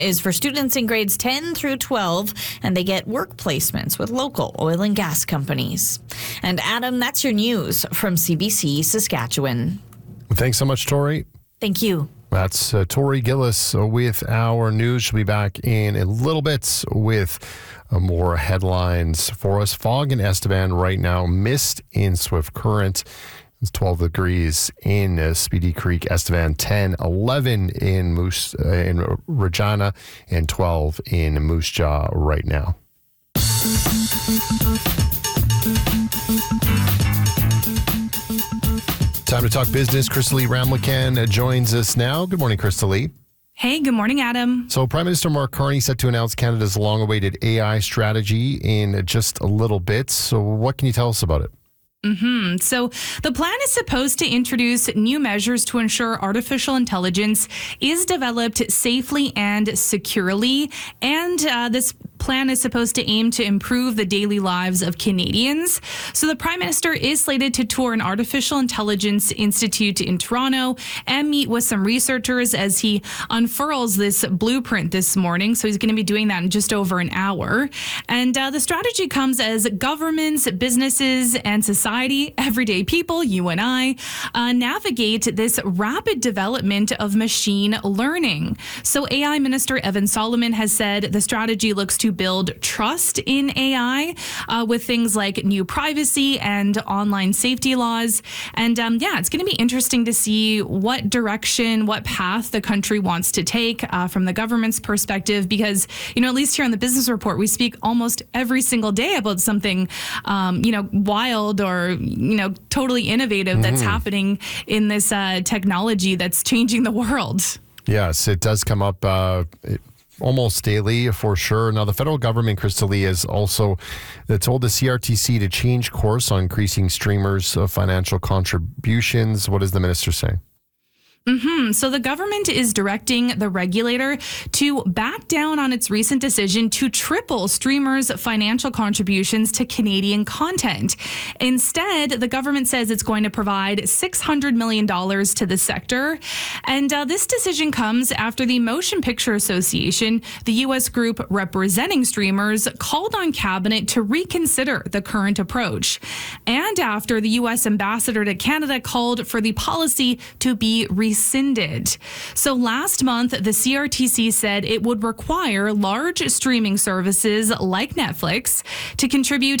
is for students in grades 10 through 12, and they get work placements with local oil and gas companies. And Adam, that's your news from CBC Saskatchewan. Thanks so much, Tori. Thank you. That's Tori Gillis with our news. She'll be back in a little bit with more headlines for us. Fog in Estevan right now, mist in Swift Current. It's 12 degrees in Speedy Creek, Estevan, 10, 11 in Regina, and 12 in Moose Jaw right now. Time to talk business. Crystal Ramlakan joins us now. Good morning, Crystal. Hey, good morning, Adam. So Prime Minister Mark Carney set to announce Canada's long-awaited AI strategy in just a little bit. So what can you tell us about it? So the plan is supposed to introduce new measures to ensure artificial intelligence is developed safely and securely. And this plan is supposed to aim to improve the daily lives of Canadians. So the Prime Minister is slated to tour an artificial intelligence institute in Toronto and meet with some researchers as he unfurls this blueprint this morning. So he's going to be doing that in just over an hour. And the strategy comes as governments, businesses, and society, everyday people, you and I, navigate this rapid development of machine learning. So AI Minister Evan Solomon has said the strategy looks to build trust in AI with things like new privacy and online safety laws. And it's going to be interesting to see what direction, what path the country wants to take from the government's perspective, because, at least here on the Business Report, we speak almost every single day about something, wild or totally innovative that's happening in this technology that's changing the world. Yes, it does come up almost daily for sure. Now, the federal government, Crystal Lee, has also told the CRTC to change course on increasing streamers' financial contributions. What does the minister say? So the government is directing the regulator to back down on its recent decision to triple streamers' financial contributions to Canadian content. Instead, the government says it's going to provide $600 million to the sector. And this decision comes after the Motion Picture Association, the U.S. group representing streamers, called on Cabinet to reconsider the current approach. And after the U.S. ambassador to Canada called for the policy to be rescinded. So last month, the CRTC said it would require large streaming services like Netflix to contribute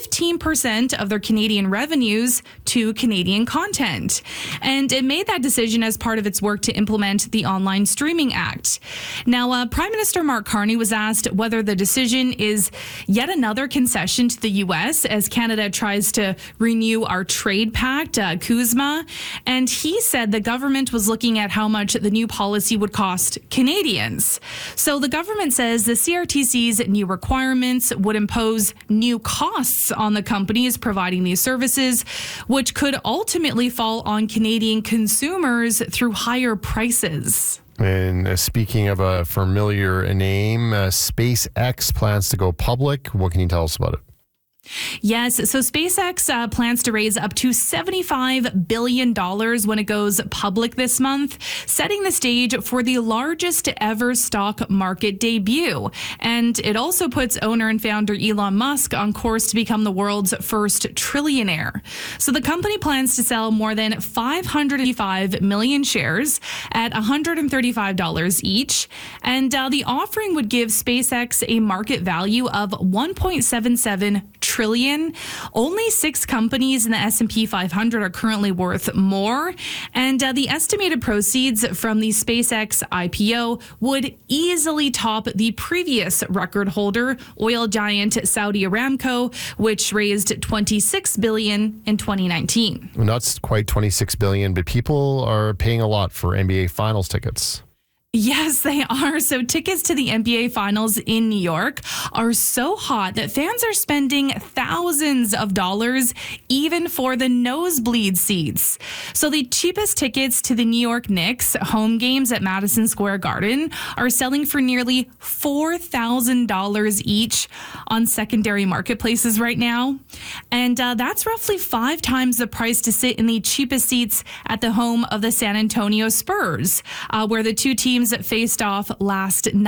15% of their Canadian revenues to Canadian content. And it made that decision as part of its work to implement the Online Streaming Act. Now, Prime Minister Mark Carney was asked whether the decision is yet another concession to the U.S. as Canada tries to renew our trade pact, CUSMA. And he said the government was looking at how much the new policy would cost Canadians. So the government says the CRTC's new requirements would impose new costs on the companies providing these services, which could ultimately fall on Canadian consumers through higher prices. And speaking of a familiar name, SpaceX plans to go public. What can you tell us about it? Yes. So SpaceX plans to raise up to $75 billion when it goes public this month, setting the stage for the largest ever stock market debut. And it also puts owner and founder Elon Musk on course to become the world's first trillionaire. So the company plans to sell more than 585 million shares at $135 each. And the offering would give SpaceX a market value of $1.77 trillion. Only 6 companies in the S&P 500 are currently worth more. And the estimated proceeds from the SpaceX IPO would easily top the previous record holder, oil giant Saudi Aramco, which raised $26 billion in 2019. Not quite $26 billion, but people are paying a lot for NBA Finals tickets. Yes, they are. So tickets to the NBA Finals in New York are so hot that fans are spending thousands of dollars even for the nosebleed seats. So the cheapest tickets to the New York Knicks home games at Madison Square Garden are selling for nearly $4,000 each on secondary marketplaces right now. And that's roughly 5 times the price to sit in the cheapest seats at the home of the San Antonio Spurs, where the two teams faced off last night.